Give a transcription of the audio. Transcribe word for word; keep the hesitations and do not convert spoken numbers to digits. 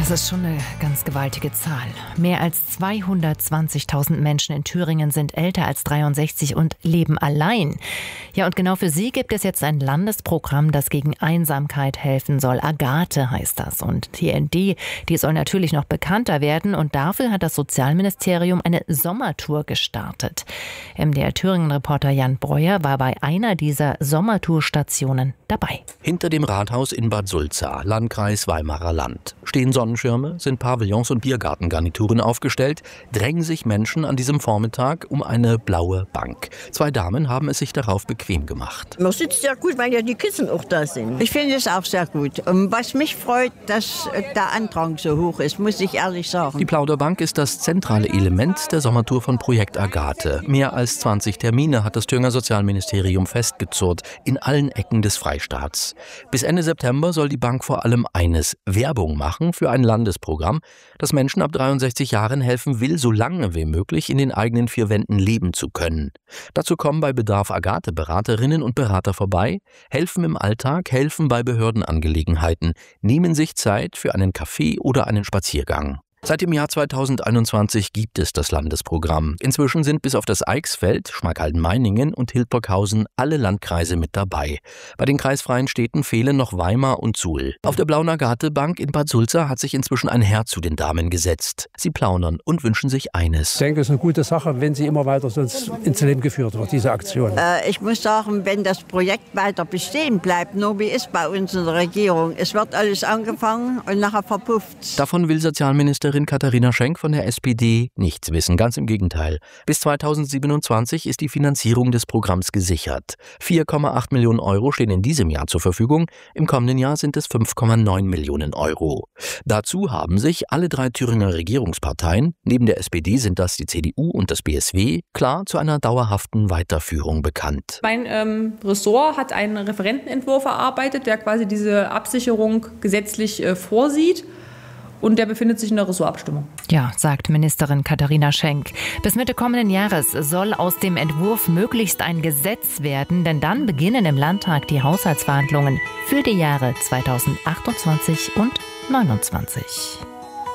Das ist schon eine ganz gewaltige Zahl. Mehr als zweihundertzwanzigtausend Menschen in Thüringen sind älter als dreiundsechzig und leben allein. Ja, und genau für sie gibt es jetzt ein Landesprogramm, das gegen Einsamkeit helfen soll. Agathe heißt das. Und T N D, die soll natürlich noch bekannter werden. Und dafür hat das Sozialministerium eine Sommertour gestartet. M D R Thüringen-Reporter Jan Breuer war bei einer dieser Sommertourstationen dabei. Hinter dem Rathaus in Bad Sulza, Landkreis Weimarer Land, stehen Sonnenschirme, sind Pavillons und Biergartengarnituren aufgestellt, drängen sich Menschen an diesem Vormittag um eine blaue Bank. Zwei Damen haben es sich darauf bequem gemacht. Man sitzt sehr gut, weil ja die Kissen auch da sind. Ich finde es auch sehr gut. Und was mich freut, dass der Andrang so hoch ist, muss ich ehrlich sagen. Die Plauderbank ist das zentrale Element der Sommertour von Projekt Agathe. Mehr als zwanzig Termine hat das Thüringer Sozialministerium festgezurrt, in allen Ecken des Freistaats. Bis Ende September soll die Bank vor allem eines: Werbung machen für ein Landesprogramm, das Menschen ab dreiundsechzig Jahren helfen will, so lange wie möglich in den eigenen vier Wänden leben zu können. Dazu kommen bei Bedarf Agathe-Beraterinnen und Berater vorbei, helfen im Alltag, helfen bei Behördenangelegenheiten, nehmen sich Zeit für einen Kaffee oder einen Spaziergang. Seit dem Jahr zweitausendeinundzwanzig gibt es das Landesprogramm. Inzwischen sind bis auf das Eichsfeld, Schmalkalden-Meiningen und Hildburghausen alle Landkreise mit dabei. Bei den kreisfreien Städten fehlen noch Weimar und Suhl. Auf der blauen Agathe-Bank in Bad Sulza hat sich inzwischen ein Herr zu den Damen gesetzt. Sie plaudern und wünschen sich eines. Ich denke, es ist eine gute Sache, wenn sie immer weiter sonst ins Leben geführt wird, diese Aktion. Äh, ich muss sagen, wenn das Projekt weiter bestehen bleibt, nur wie ist bei uns in der Regierung, es wird alles angefangen und nachher verpufft. Davon will Sozialministerin Katharina Schenk von der S P D nichts wissen, ganz im Gegenteil. Bis zweitausendsiebenundzwanzig ist die Finanzierung des Programms gesichert. vier Komma acht Millionen Euro stehen in diesem Jahr zur Verfügung, im kommenden Jahr sind es fünf Komma neun Millionen Euro. Dazu haben sich alle drei Thüringer Regierungsparteien, neben der S P D sind das die C D U und das B S W, klar zu einer dauerhaften Weiterführung bekannt. Mein ähm, Ressort hat einen Referentenentwurf erarbeitet, der quasi diese Absicherung gesetzlich äh, vorsieht. Und der befindet sich in der Ressortabstimmung. Ja, sagt Ministerin Katharina Schenk. Bis Mitte kommenden Jahres soll aus dem Entwurf möglichst ein Gesetz werden, denn dann beginnen im Landtag die Haushaltsverhandlungen für die Jahre zweitausendachtundzwanzig und zweitausendneunundzwanzig.